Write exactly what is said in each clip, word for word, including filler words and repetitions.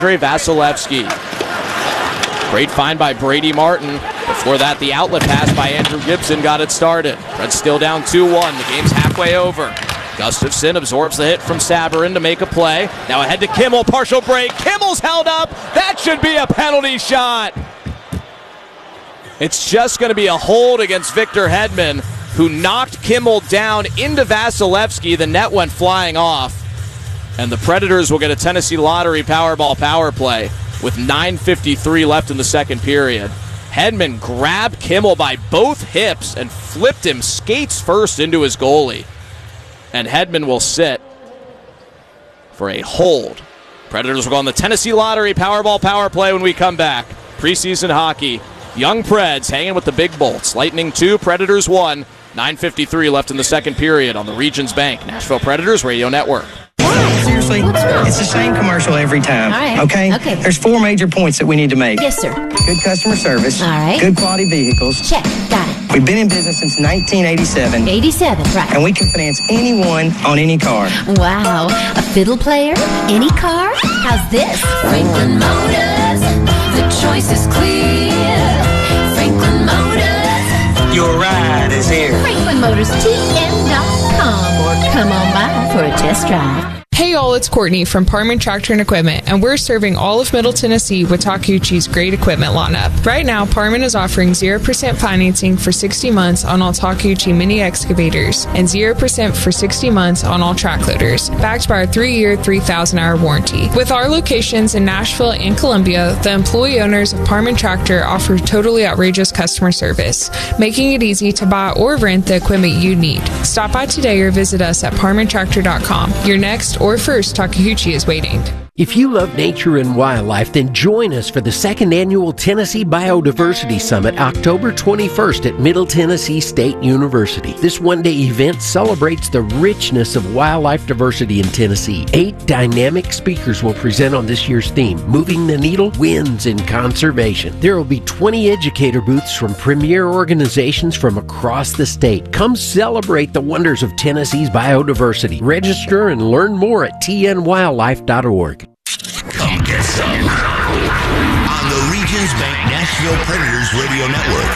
Andre Vasilevsky. Great find by Brady Martin. Before that, the outlet pass by Andrew Gibson got it started. Preds still down two one. The game's halfway over. Gustafson absorbs the hit from Sabourin to make a play. Now ahead to Kimmel, partial break. Kimmel's held up. That should be a penalty shot. It's just going to be a hold against Victor Hedman, who knocked Kimmel down into Vasilevsky. The net went flying off. And the Predators will get a Tennessee Lottery Powerball power play with nine fifty-three left in the second period. Hedman grabbed Kimmel by both hips and flipped him skates first into his goalie. And Hedman will sit for a hold. Predators will go on the Tennessee Lottery Powerball power play when we come back. Preseason hockey. Young Preds hanging with the big bolts. Lightning two, Predators one. nine fifty-three left in the second period on the Regions Bank Nashville Predators Radio Network. Seriously, it's the same commercial every time. All right. Okay? Okay. There's four major points that we need to make. Yes, sir. Good customer service. All right. Good quality vehicles. Check. Got it. We've been in business since nineteen eighty-seven. eighty-seven, right. And we can finance anyone on any car. Wow. A fiddle player? Any car? How's this? Franklin Motors, the choice is clear. Franklin Motors, Your ride is here. Franklin Motors T M dot com or come on by for a test drive. Hey all, it's Courtney from Parman Tractor and Equipment, and we're serving all of Middle Tennessee with Takeuchi's great equipment lineup. Right now, Parman is offering zero percent financing for sixty months on all Takeuchi mini excavators and zero percent for sixty months on all track loaders, backed by our three-year, three thousand hour warranty. With our locations in Nashville and Columbia, the employee owners of Parman Tractor offer totally outrageous customer service, making it easy to buy or rent the equipment you need. Stop by today or visit us at parman tractor dot com. Your next or first Takeuchi is waiting. If you love nature and wildlife, then join us for the second annual Tennessee Biodiversity Summit, October twenty-first at Middle Tennessee State University. This one-day event celebrates the richness of wildlife diversity in Tennessee. Eight dynamic speakers will present on this year's theme, Moving the Needle, Wins in Conservation. There will be twenty educator booths from premier organizations from across the state. Come celebrate the wonders of Tennessee's biodiversity. Register and learn more at t n wildlife dot org. Come get some on the Regions Bank Nashville Predators Radio Network.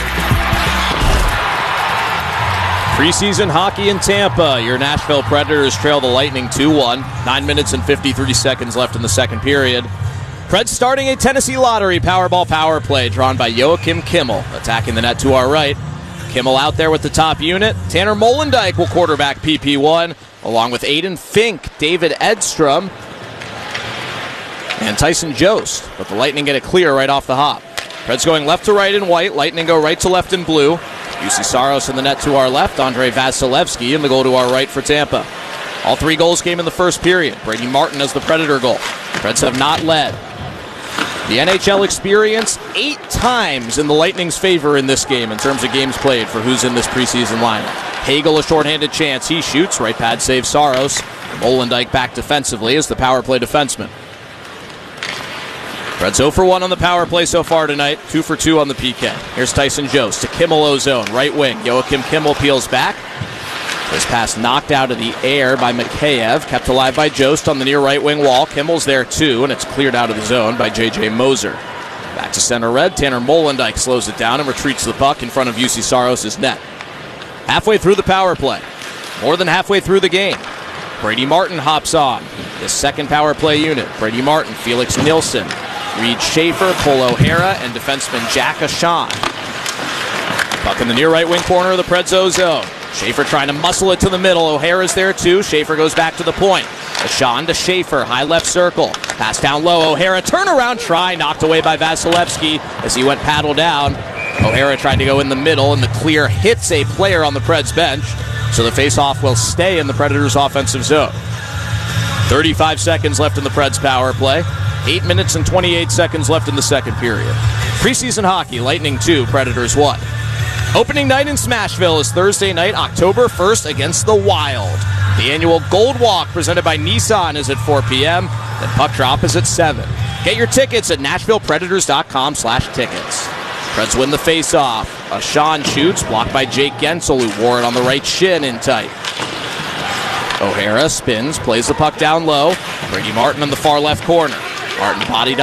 Preseason hockey in Tampa. Your Nashville Predators trail the Lightning two one. Nine minutes and fifty-three seconds left in the second period. Preds starting a Tennessee Lottery Powerball power play drawn by Joachim Kimmel. Attacking the net to our right. Kimmel out there with the top unit. Tanner Molendyk will quarterback P P one, along with Aiden Fink, David Edstrom, and Tyson Jost, but the Lightning get it clear right off the hop. Preds going left to right in white, Lightning go right to left in blue. U C Saros in the net to our left, Andre Vasilevsky in the goal to our right for Tampa. All three goals came in the first period. Brady Martin as the Predator goal. Preds have not led. The N H L experience eight times in the Lightning's favor in this game in terms of games played for who's in this preseason lineup. Hagel a shorthanded chance, he shoots, right pad save Saros. Molendyk back defensively as the power play defenseman. Preds zero for one on the power play so far tonight, two for two on the P K. Here's Tyson Jost to Kimmel Ozone, right wing. Joachim Kimmel peels back. This pass knocked out of the air by Mikheyev, kept alive by Jost on the near right wing wall. Kimmel's there too, and it's cleared out of the zone by J J Moser. Back to center red, Tanner Molendyk slows it down and retreats the puck in front of U C Saros' net. Halfway through the power play, more than halfway through the game, Brady Martin hops on. The second power play unit, Brady Martin, Felix Nilsson, Reed Schaefer, Cole O'Hara, and defenseman Jack Ashan. Puck in the near right wing corner of the Preds zone. Schaefer trying to muscle it to the middle. O'Hara's there too. Schaefer goes back to the point. Ashan to Schaefer, high left circle. Pass down low. O'Hara turnaround try, knocked away by Vasilevsky as he went paddle down. O'Hara tried to go in the middle, and the clear hits a player on the Preds bench. So the faceoff will stay in the Predators' offensive zone. thirty-five seconds left in the Preds power play. eight minutes and twenty-eight seconds left in the second period. Preseason hockey, Lightning two, Predators one. Opening night in Smashville is Thursday night, October first against the Wild. The annual Gold Walk presented by Nissan is at four p.m. Then puck drop is at seven. Get your tickets at nashville predators dot com slash tickets. Preds win the face-off. Ashan shoots, blocked by Jake Gensel, who wore it on the right shin in tight. O'Hara spins, plays the puck down low. Brady Martin in the far left corner. Art and Body